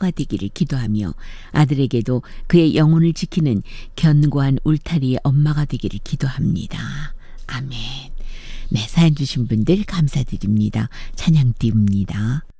엄마가 되기를 기도하며 아들에게도 그의 영혼을 지키는 견고한 울타리의 엄마가 되기를 기도합니다. 아멘. 네, 사연 주신 분들 감사드립니다. 찬양 띄웁니다.